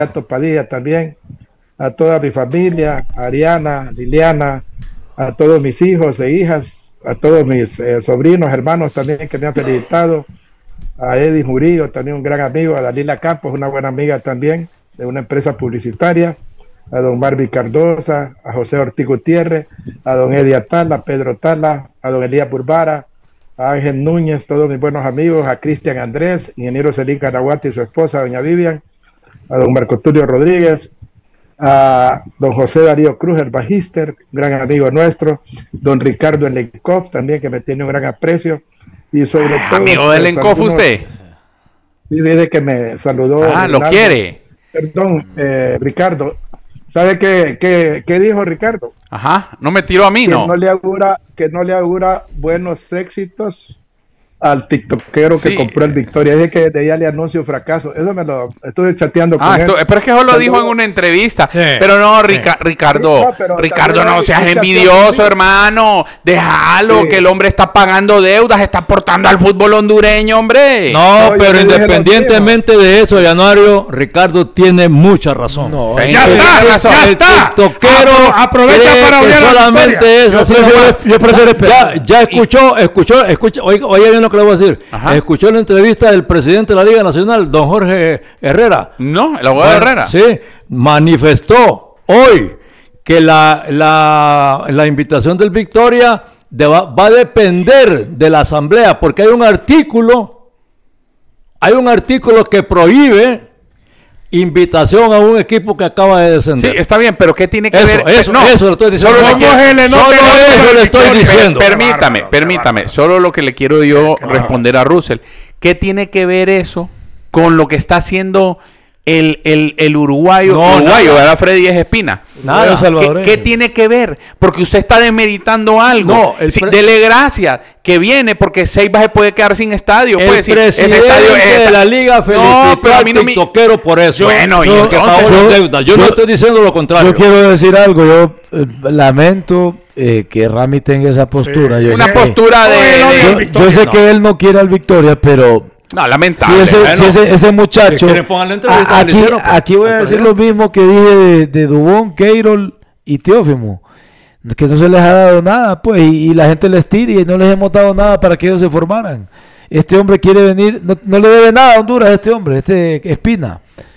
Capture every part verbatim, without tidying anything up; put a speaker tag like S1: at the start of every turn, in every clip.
S1: Gato Padilla también, a toda mi familia, a Ariana, Liliana, a todos mis hijos e hijas, a todos mis eh, sobrinos, hermanos también que me han felicitado, a Eddie Murillo, también un gran amigo, a Dalila Campos, una buena amiga también, de una empresa publicitaria, a don Marvin Cardosa, a José Ortiz Gutiérrez, a don Eddie Atala, a Pedro Tala, a don Elías Burbara, a Ángel Núñez, todos mis buenos amigos, a Cristian Andrés, ingeniero Celín Caraguati y su esposa, doña Vivian, a don Marco Tulio Rodríguez, a don José Darío Cruz, el Magister, gran amigo nuestro, don Ricardo Elenkov, también que me tiene un gran aprecio, y sobre ah, todo...
S2: ¿Amigo de Elenkov usted?
S1: Sí, desde que me saludó.
S2: Ah, Leonardo. Lo quiere.
S1: Perdón, eh, Ricardo. ¿Sabe qué, qué, qué dijo Ricardo?
S2: Ajá, no me tiró a mí,
S1: que
S2: ¿no?
S1: no le augura, que no le augura buenos éxitos al tiktokero sí. que compró el Victoria. Dice que desde allá le anuncio fracaso. Eso me lo estuve chateando con
S2: ah,
S1: él.
S2: Esto, pero es que eso lo dijo en una entrevista. Sí. Pero no, Rica, sí. Ricardo, sí, no, pero Ricardo, no seas envidioso, hermano. Déjalo, sí. que el hombre está pagando deudas, está aportando al fútbol hondureño, hombre.
S3: No, no pero independientemente de eso, Januario, Ricardo tiene mucha razón. No,
S4: ya, está, ya está, ya
S3: el
S4: está.
S3: tiktokero
S4: aprovecha para
S3: que solamente es así.
S4: Yo prefiero, yo prefiero
S3: ya, ya escuchó, escuchó, escuchó, oiga, oiga bien lo que le voy a decir. Ajá. Escuchó la entrevista del presidente de la Liga Nacional, don Jorge Herrera.
S2: No, el abogado bueno, Herrera.
S3: Sí, manifestó hoy que la, la, la invitación del Victoria de, va, va a depender de la asamblea, porque hay un artículo, hay un artículo que prohíbe invitación a un equipo que acaba de descender.
S2: Sí, está bien, pero ¿qué tiene que
S3: eso,
S2: ver?
S3: Eso,
S2: no,
S3: eso lo estoy diciendo.
S2: Solo,
S3: no,
S2: quiero,
S3: le, no solo eso le estoy diciendo.
S2: Permítame,
S4: bárbaro,
S2: permítame. Solo lo que le quiero yo responder a Russell. ¿Qué tiene que ver eso con lo que está haciendo el, el, el uruguayo?
S3: No,
S2: uruguayo, ¿verdad? Freddy es Espina.
S3: Nada.
S2: ¿Qué, ¿Qué tiene que ver? Porque usted está demeritando algo.
S3: No, el
S2: sí,
S3: pre-
S2: dele gracias que viene porque Ceiba se puede quedar sin estadio.
S3: El
S2: pues,
S3: presidente
S2: ese estadio es,
S3: de la liga felicitó
S2: no, pero a mí no
S3: al tiktokero por eso.
S2: Bueno,
S3: yo,
S2: y
S3: que
S2: entonces,
S3: pagó las deudas. Yo, yo no estoy diciendo lo contrario.
S5: Yo quiero decir algo. Yo eh, lamento eh, que Rami tenga esa postura.
S4: Sí,
S5: yo
S2: una
S5: sé
S2: postura
S4: que,
S2: de...
S4: de
S5: yo, yo sé
S4: no.
S5: que él no quiere al Victoria, pero...
S2: No, lamentable.
S5: Si ese,
S2: bueno,
S5: si ese, ese muchacho...
S3: A,
S5: aquí, hicieron, pues, aquí voy a decir lo mismo que dije de, de Dubón, Keirol y Teófimo. Que no se les ha dado nada, pues, y, y la gente les tira y no les hemos dado nada para que ellos se formaran. Este hombre quiere venir, no, no le debe nada a Honduras, este hombre, este Espina.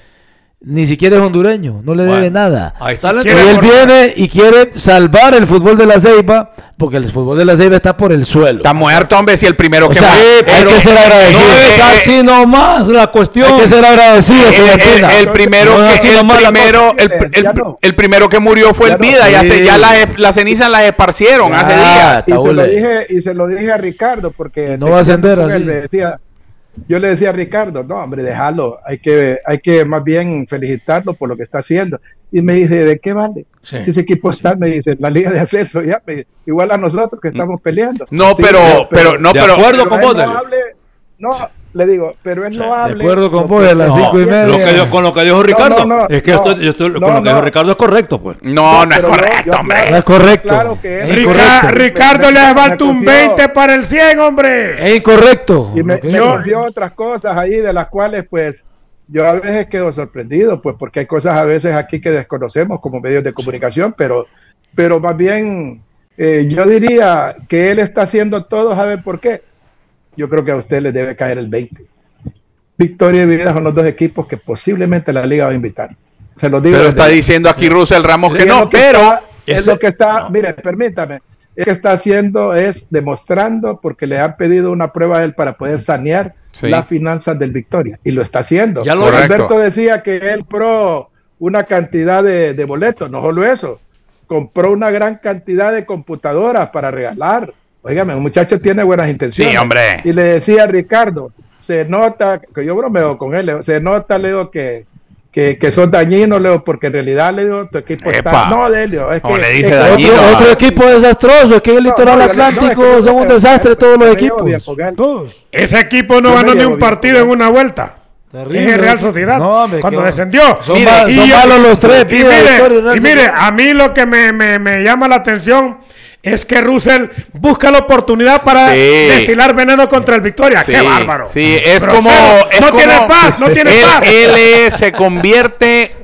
S5: Ni siquiera es hondureño, no le bueno, debe nada.
S3: Ahí está la
S5: y él viene y quiere salvar el fútbol de la Ceiba, porque el fútbol de la Ceiba está por el suelo.
S2: Está muerto, hombre, si el primero
S5: o
S2: que...
S5: sea,
S2: más,
S5: hay
S2: pero,
S5: que ser agradecido.
S3: No es así nomás la cuestión.
S5: Hay que ser agradecido.
S2: El, el, el primero,
S5: no,
S2: que, el, primero el, el, el, el primero que murió fue
S1: ya
S2: el Vida,
S1: no,
S2: ya,
S1: sí.
S2: se, ya las la cenizas las esparcieron ya, hace días.
S1: Y se, lo dije, y se lo dije a Ricardo, porque...
S5: No va a ascender así.
S1: Le decía, yo le decía a Ricardo, no, hombre, déjalo, hay que, hay que más bien felicitarlo por lo que está haciendo. Y me dice, ¿de qué vale? Sí. Si ese equipo está, me dice, la liga de ascenso, ya, me, igual a nosotros que estamos peleando.
S2: No,
S1: sí,
S2: pero, pero, pero, no,
S3: de
S2: pero,
S3: acuerdo
S1: pero
S3: con vos,
S1: no, hable, no, le digo, pero él no sí, hable.
S5: De acuerdo con vos, a las
S3: no,
S5: cinco y media.
S3: Lo que yo, con lo que dijo Ricardo,
S1: no, no,
S3: es que
S1: no,
S3: esto, yo estoy,
S1: no,
S3: con lo que dijo
S1: no.
S3: Ricardo es correcto, pues.
S2: No, no, no es correcto,
S1: yo, yo,
S2: hombre.
S5: No es correcto.
S1: Claro que es.
S5: Es
S4: Rica, Ricardo le falta un veinte para el cien, hombre.
S5: Es incorrecto.
S1: Y me,
S5: okay.
S1: me confió otras cosas ahí de las cuales, pues, yo a veces quedo sorprendido, pues, porque hay cosas a veces aquí que desconocemos como medios de comunicación, pero, pero más bien, eh, yo diría que él está haciendo todo, ¿sabe por qué? Yo creo que a usted le debe caer el veinte. Victoria y Vida son los dos equipos que posiblemente la liga va a invitar. Se lo digo.
S2: Pero está diciendo aquí Russell Ramos que no, pero...
S1: Es lo que está, mire, permítame, es que está haciendo es demostrando, porque le han pedido una prueba a él para poder sanear sí. las finanzas del Victoria, y lo está haciendo.
S3: Ya lo
S1: Alberto decía que él compró una cantidad de, de boletos, no solo eso, compró una gran cantidad de computadoras para regalar. Óigame, un muchacho tiene buenas intenciones.
S2: Sí, hombre.
S1: Y le decía a Ricardo, se nota, que yo bromeo con él, se nota, le digo, que Que, que son dañinos, Leo, porque en realidad, le digo, tu equipo
S2: Epa.
S1: está... No, Delio, es que...
S2: le dice
S1: es que
S2: dañino.
S5: Otro, otro equipo desastroso, es que en el
S1: No,
S5: litoral
S1: no,
S5: atlántico
S1: no, es que
S5: son un
S1: yo-
S5: desastre
S1: yo-
S5: todos los
S1: yo me
S5: equipos.
S1: llevo bien con él.
S5: Todos.
S4: Ese equipo no
S1: Yo me
S4: ganó ni
S1: llevo
S4: un
S1: bien
S4: partido
S1: con
S4: en
S1: él.
S4: una vuelta.
S5: Terrible.
S4: Es en Real Sociedad.
S5: No, hombre,
S4: cuando
S5: que-
S4: descendió.
S5: Son,
S4: Mire,
S5: mal-
S4: y
S5: son
S4: yo-
S5: malos los tres.
S4: Y
S5: pide la victoria de
S4: mire,
S5: Real
S4: y mire,
S5: Sociedad.
S4: a mí lo que me, me, me llama la atención Es que Russell busca la oportunidad para sí. destilar veneno contra el Victoria. Sí, ¡qué bárbaro!
S2: Sí, es
S4: Grosero.
S2: como... Es
S4: no
S2: como,
S4: tiene paz, no tiene
S2: él,
S4: paz.
S2: Él se convierte